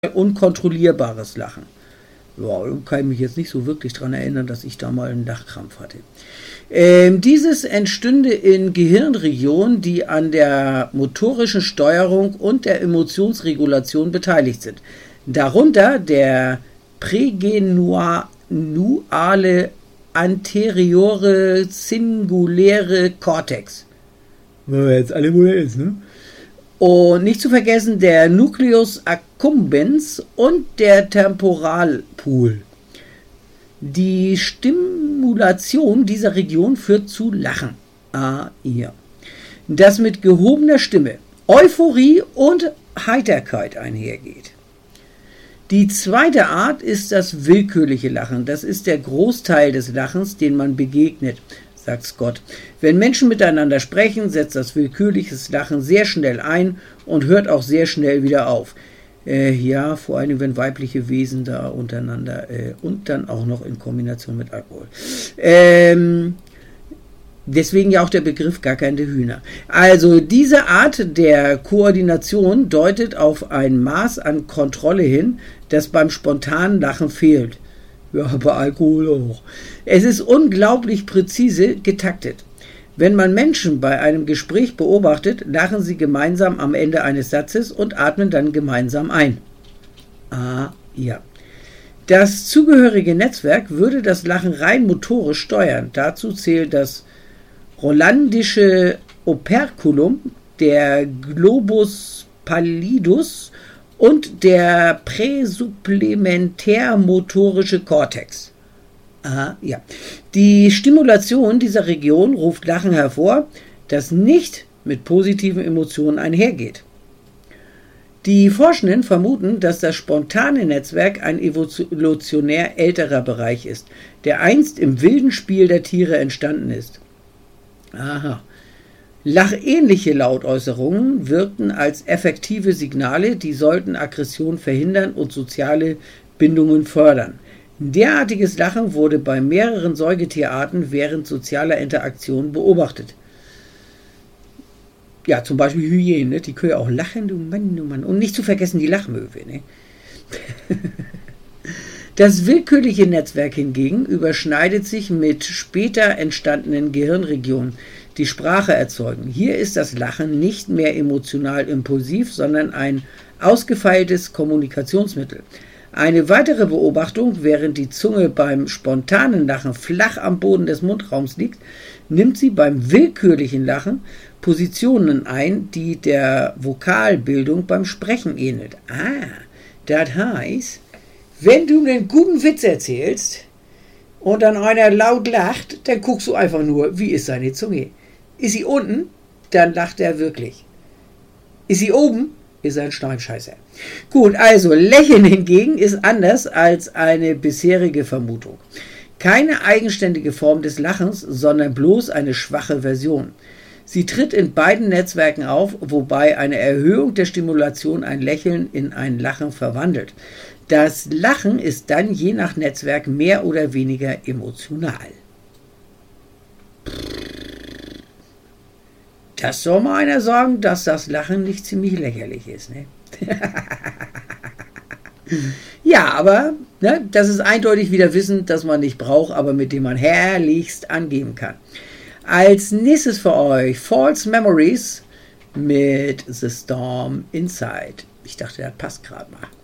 unkontrollierbares Lachen. Ja, da kann ich mich jetzt nicht so wirklich daran erinnern, dass ich da mal einen Lachkrampf hatte. Dieses entstünde in Gehirnregionen, die an der motorischen Steuerung und der Emotionsregulation beteiligt sind. Darunter der prägenuale anteriore singuläre Cortex. Weil wir jetzt alle, wo er ist, ne? Und nicht zu vergessen der Nucleus accumbens und der Temporalpool. Die Stimulation dieser Region führt zu Lachen. Hier. Das mit gehobener Stimme, Euphorie und Heiterkeit einhergeht. Die zweite Art ist das willkürliche Lachen. Das ist der Großteil des Lachens, den man begegnet, sagt Scott. Wenn Menschen miteinander sprechen, setzt das willkürliche Lachen sehr schnell ein und hört auch sehr schnell wieder auf. Ja, vor allem, wenn weibliche Wesen da untereinander und dann auch noch in Kombination mit Alkohol. Deswegen ja auch der Begriff gackernde Hühner. Also diese Art der Koordination deutet auf ein Maß an Kontrolle hin, das beim spontanen Lachen fehlt. Ja, bei Alkohol auch. Es ist unglaublich präzise getaktet. Wenn man Menschen bei einem Gespräch beobachtet, lachen sie gemeinsam am Ende eines Satzes und atmen dann gemeinsam ein. Ja. Das zugehörige Netzwerk würde das Lachen rein motorisch steuern. Dazu zählt das rolandische Operculum, der Globus pallidus und der präsupplementärmotorische Kortex. Ja. Die Stimulation dieser Region ruft Lachen hervor, das nicht mit positiven Emotionen einhergeht. Die Forschenden vermuten, dass das spontane Netzwerk ein evolutionär älterer Bereich ist, der einst im wilden Spiel der Tiere entstanden ist. Lachähnliche Lautäußerungen wirkten als effektive Signale, die sollten Aggression verhindern und soziale Bindungen fördern. Derartiges Lachen wurde bei mehreren Säugetierarten während sozialer Interaktion beobachtet. Ja, zum Beispiel Hyänen, ne? Die können ja auch lachen, du Mann, du Mann. Und nicht zu vergessen die Lachmöwe. Ne? Das willkürliche Netzwerk hingegen überschneidet sich mit später entstandenen Gehirnregionen, die Sprache erzeugen. Hier ist das Lachen nicht mehr emotional impulsiv, sondern ein ausgefeiltes Kommunikationsmittel. Eine weitere Beobachtung, während die Zunge beim spontanen Lachen flach am Boden des Mundraums liegt, nimmt sie beim willkürlichen Lachen Positionen ein, die der Vokalbildung beim Sprechen ähnelt. Das heißt, wenn du einen guten Witz erzählst und dann einer laut lacht, dann guckst du einfach nur, wie ist seine Zunge. Ist sie unten, dann lacht er wirklich. Ist sie oben, ist er ein Steinscheißer. Gut, also Lächeln hingegen ist anders als eine bisherige Vermutung. Keine eigenständige Form des Lachens, sondern bloß eine schwache Version. Sie tritt in beiden Netzwerken auf, wobei eine Erhöhung der Stimulation ein Lächeln in ein Lachen verwandelt. Das Lachen ist dann je nach Netzwerk mehr oder weniger emotional. Das soll mal einer sagen, dass das Lachen nicht ziemlich lächerlich ist, ne? Ja, aber ne, das ist eindeutig wieder Wissen, das man nicht braucht, aber mit dem man herrlichst angeben kann. Als nächstes für euch False Memories mit The Storm Inside. Ich dachte, das passt gerade mal.